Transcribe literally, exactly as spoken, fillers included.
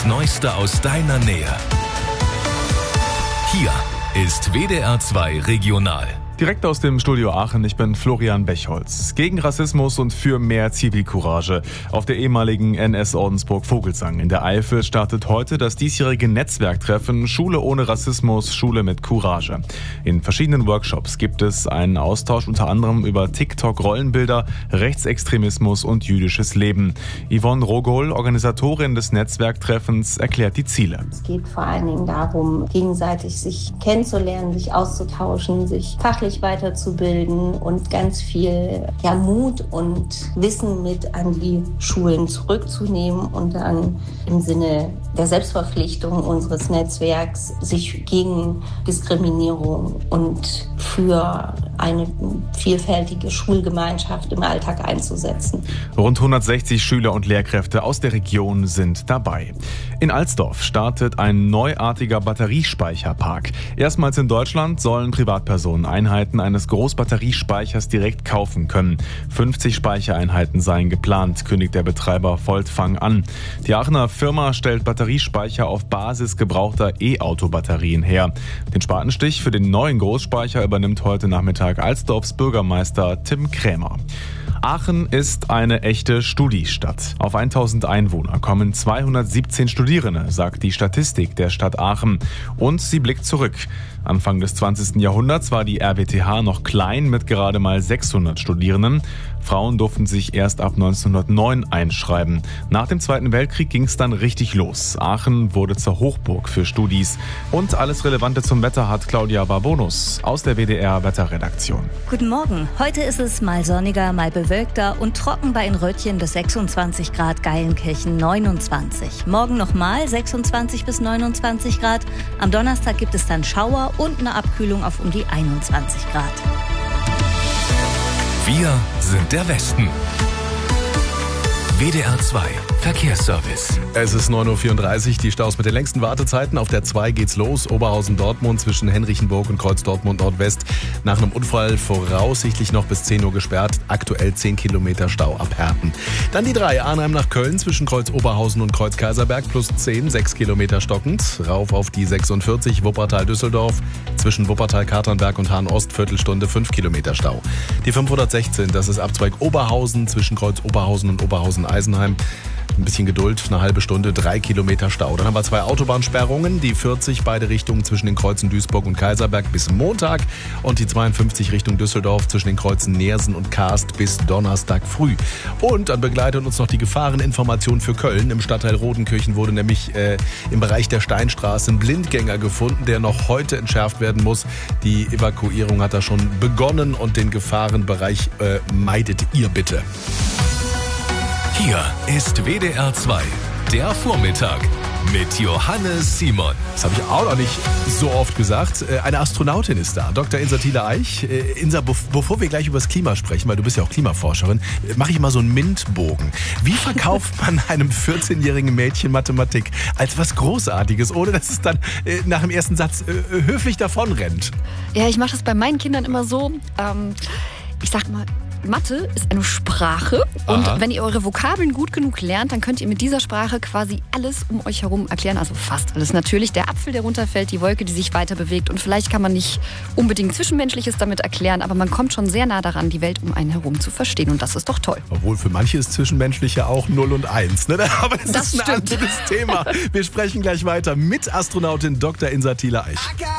Das Neueste aus deiner Nähe. Hier ist W D R zwei Regional. Direkt aus dem Studio Aachen, ich bin Florian Bechholz. Gegen Rassismus und für mehr Zivilcourage. Auf der ehemaligen N S-Ordensburg Vogelsang in der Eifel startet heute das diesjährige Netzwerktreffen Schule ohne Rassismus, Schule mit Courage. In verschiedenen Workshops gibt es einen Austausch unter anderem über TikTok-Rollenbilder, Rechtsextremismus und jüdisches Leben. Yvonne Rogol, Organisatorin des Netzwerktreffens, erklärt die Ziele. Es geht vor allen Dingen darum, gegenseitig sich kennenzulernen, sich auszutauschen, sich fachlich weiterzubilden und ganz viel ja, Mut und Wissen mit an die Schulen zurückzunehmen und dann im Sinne der Selbstverpflichtung unseres Netzwerks sich gegen Diskriminierung und für eine vielfältige Schulgemeinschaft im Alltag einzusetzen. Rund hundertsechzig Schüler und Lehrkräfte aus der Region sind dabei. In Alsdorf startet ein neuartiger Batteriespeicherpark. Erstmals in Deutschland sollen Privatpersonen Einheiten eines Großbatteriespeichers direkt kaufen können. fünfzig Speichereinheiten seien geplant, kündigt der Betreiber Voltfang an. Die Aachener Firma stellt Batteriespeicher auf Basis gebrauchter E-Auto-Batterien her. Den Spatenstich für den neuen Großspeicher übernimmt heute Nachmittag Alsdorfs Bürgermeister Tim Krämer. Aachen ist eine echte Studiestadt. Auf tausend Einwohner kommen zweihundertsiebzehn Studierende, sagt die Statistik der Stadt Aachen. Und sie blickt zurück. Anfang des zwanzigsten Jahrhunderts war die R W T H noch klein mit gerade mal sechshundert Studierenden. Frauen durften sich erst ab neunzehnhundertneun einschreiben. Nach dem Zweiten Weltkrieg ging es dann richtig los. Aachen wurde zur Hochburg für Studis. Und alles Relevante zum Wetter hat Claudia Barbonus aus der W D R Wetterredaktion. Guten Morgen. Heute ist es mal sonniger, mal bewölkter und trocken bei in Röttchen bis sechsundzwanzig Grad, Geilenkirchen neunundzwanzig. Morgen nochmal sechsundzwanzig bis neunundzwanzig Grad. Am Donnerstag gibt es dann Schauer und eine Abkühlung auf um die einundzwanzig Grad. Wir sind der Westen. W D R zwei Verkehrsservice. Es ist neun Uhr vierunddreißig, die Staus mit den längsten Wartezeiten. Auf der zwei geht's los, Oberhausen-Dortmund zwischen Henrichenburg und Kreuz Dortmund Nordwest. Nach einem Unfall voraussichtlich noch bis zehn Uhr gesperrt. Aktuell zehn Kilometer Stau ab Herten. Dann die drei, Arnheim nach Köln zwischen Kreuz Oberhausen und Kreuz Kaiserberg plus zehn, sechs Kilometer stockend. Rauf auf die sechsundvierzig, Wuppertal-Düsseldorf zwischen Wuppertal-Katernberg und Hahn-Ost, Viertelstunde, fünf Kilometer Stau. Die fünfhundertsechzehn, das ist Abzweig Oberhausen zwischen Kreuz Oberhausen und Oberhausen-Eisenheim. Ein bisschen Geduld, eine halbe Stunde, drei Kilometer Stau. Dann haben wir zwei Autobahnsperrungen, die vierzig beide Richtungen zwischen den Kreuzen Duisburg und Kaiserberg bis Montag und die zweiundfünfzig Richtung Düsseldorf zwischen den Kreuzen Neersen und Karst bis Donnerstag früh. Und dann begleitet uns noch die Gefahreninformation für Köln. Im Stadtteil Rodenkirchen wurde nämlich äh, im Bereich der Steinstraße ein Blindgänger gefunden, der noch heute entschärft werden muss. Die Evakuierung hat da schon begonnen und den Gefahrenbereich äh, meidet ihr bitte. Hier ist W D R zwei, der Vormittag mit Johannes Simon. Das habe ich auch noch nicht so oft gesagt. Eine Astronautin ist da, Doktor Insa Thiele-Eich. Insa, bevor wir gleich über das Klima sprechen, weil du bist ja auch Klimaforscherin, mache ich mal so einen MINT-Bogen. Wie verkauft man einem vierzehnjährigen Mädchen Mathematik als was Großartiges, ohne dass es dann nach dem ersten Satz höflich davonrennt? Ja, ich mache das bei meinen Kindern immer so. Ähm, ich sag mal, Mathe ist eine Sprache und Aha. wenn ihr eure Vokabeln gut genug lernt, dann könnt ihr mit dieser Sprache quasi alles um euch herum erklären, also fast alles natürlich. Der Apfel, der runterfällt, die Wolke, die sich weiter bewegt und vielleicht kann man nicht unbedingt Zwischenmenschliches damit erklären, aber man kommt schon sehr nah daran, die Welt um einen herum zu verstehen und das ist doch toll. Obwohl für manche ist Zwischenmenschliche auch null und eins, ne? Aber das, Das ist ein stimmt. anderes Thema. Wir sprechen gleich weiter mit Astronautin Doktor Insa Thiele-Eich.